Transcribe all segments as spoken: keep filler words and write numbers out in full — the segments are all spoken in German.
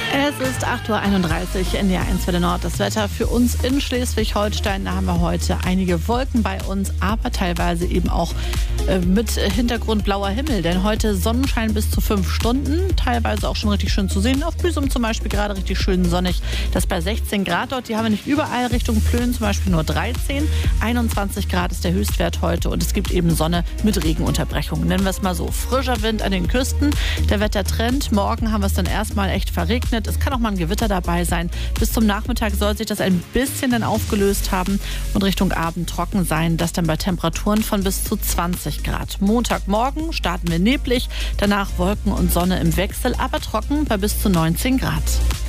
Es ist acht Uhr einunddreißig, N D R eins Welle Nord. Das Wetter für uns in Schleswig-Holstein. Da haben wir heute einige Wolken bei uns, aber teilweise eben auch äh, mit Hintergrund blauer Himmel. Denn heute Sonnenschein bis zu fünf Stunden. Teilweise auch schon richtig schön zu sehen. Auf Büsum zum Beispiel gerade richtig schön sonnig. Das bei sechzehn Grad dort. Die haben wir nicht überall. Richtung Plön zum Beispiel nur dreizehn. einundzwanzig Grad ist der Höchstwert heute. Und es gibt eben Sonne mit Regenunterbrechungen. Nennen wir es mal so. Frischer Wind an den Küsten. Der Wettertrend. Morgen haben wir es dann erstmal echt verregnet. Es kann auch mal ein Gewitter dabei sein. Bis zum Nachmittag soll sich das ein bisschen dann aufgelöst haben und Richtung Abend trocken sein. Das dann bei Temperaturen von bis zu zwanzig Grad. Montagmorgen starten wir neblig, danach Wolken und Sonne im Wechsel, aber trocken bei bis zu neunzehn Grad.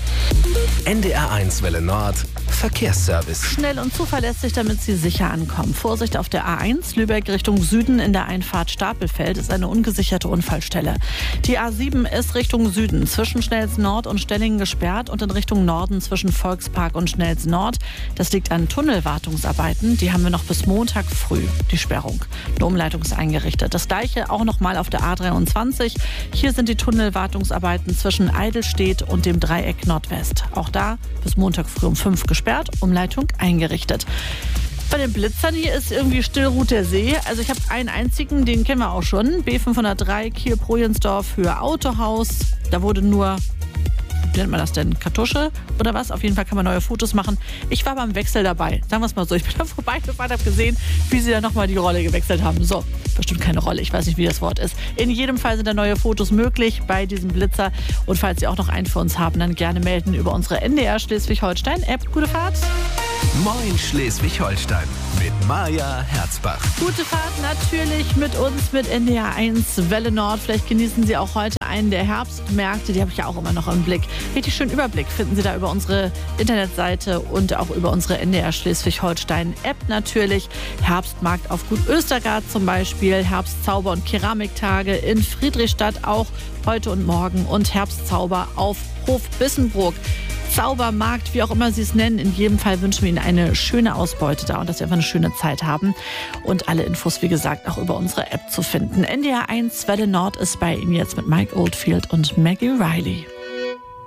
N D R eins Welle Nord Verkehrsservice. Schnell und zuverlässig, damit Sie sicher ankommen. Vorsicht auf der A eins, Lübeck Richtung Süden in der Einfahrt Stapelfeld ist eine ungesicherte Unfallstelle. Die A sieben ist Richtung Süden, zwischen Schnells Nord und Stellingen gesperrt und in Richtung Norden zwischen Volkspark und Schnells Nord. Das liegt an Tunnelwartungsarbeiten. Die haben wir noch bis Montag früh, die Sperrung. Eine Umleitung ist eingerichtet. Das gleiche auch noch mal auf der A dreiundzwanzig. Hier sind die Tunnelwartungsarbeiten zwischen Eidelstedt und dem Dreieck Nordwest. Auch da bis Montag früh um fünf gesperrt, Umleitung eingerichtet. Bei den Blitzern hier ist irgendwie Stillruht der See. Also ich habe einen einzigen, den kennen wir auch schon. B fünfhundertdrei, Kiel-Projensdorf, Höhe Autohaus. Da wurde nur, wie nennt man das denn, Kartusche oder was? Auf jeden Fall kann man neue Fotos machen. Ich war beim Wechsel dabei. Sagen wir es mal so. Ich bin da vorbeigefahren, habe gesehen, wie sie da nochmal die Rolle gewechselt haben. So, bestimmt keine Rolle. Ich weiß nicht, wie das Wort ist. In jedem Fall sind da neue Fotos möglich bei diesem Blitzer. Und falls Sie auch noch einen für uns haben, dann gerne melden über unsere N D R Schleswig-Holstein-App. Gute Fahrt. Moin Schleswig-Holstein mit Maja Herzbach. Gute Fahrt natürlich mit uns, mit N D R eins Welle Nord. Vielleicht genießen Sie auch heute einen der Herbstmärkte. Die habe ich ja auch immer noch im Blick. Richtig schön Überblick finden Sie da über unsere Internetseite und auch über unsere N D R Schleswig-Holstein-App natürlich. Herbstmarkt auf Gut Östergard zum Beispiel, Herbstzauber- und Keramiktage in Friedrichstadt auch heute und morgen und Herbstzauber auf Hof Bissenbrook. Zaubermarkt, wie auch immer Sie es nennen. In jedem Fall wünschen wir Ihnen eine schöne Ausbeute da und dass Sie einfach eine schöne Zeit haben. Und alle Infos, wie gesagt, auch über unsere App zu finden. N D R eins Welle Nord ist bei Ihnen jetzt mit Mike Oldfield und Maggie Riley.